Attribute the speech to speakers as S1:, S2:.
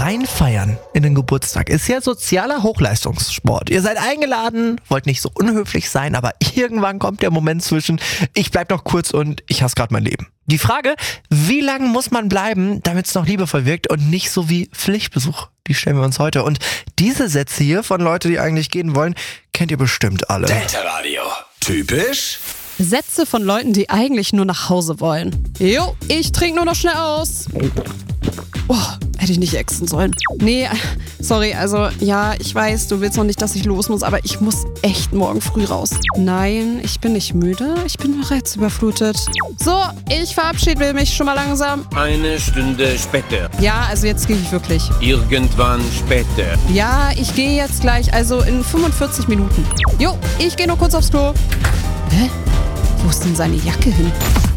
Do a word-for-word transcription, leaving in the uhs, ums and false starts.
S1: reinfeiern in den Geburtstag ist ja sozialer Hochleistungssport. Ihr seid eingeladen, wollt nicht so unhöflich sein, aber irgendwann kommt der Moment zwischen ich bleib noch kurz und ich hasse gerade mein Leben. Die Frage, wie lange muss man bleiben, damit es noch liebevoll wirkt und nicht so wie Pflichtbesuch, die stellen wir uns heute. Und diese Sätze hier von Leuten, die eigentlich gehen wollen, kennt ihr bestimmt alle.
S2: Delta Radio. Typisch?
S3: Sätze von Leuten, die eigentlich nur nach Hause wollen. Jo, ich trinke nur noch schnell aus. Oh, hätte ich nicht exen sollen. Nee, sorry, also ja, ich weiß, du willst noch nicht, dass ich los muss, aber ich muss echt morgen früh raus. Nein, ich bin nicht müde, ich bin bereits überflutet. So, ich verabschiede mich schon mal langsam.
S4: Eine Stunde später.
S3: Ja, also jetzt gehe ich wirklich.
S4: Irgendwann später.
S3: Ja, ich gehe jetzt gleich, also in fünfundvierzig Minuten. Jo, ich gehe nur kurz aufs Klo. Hä? Wo ist denn seine Jacke hin?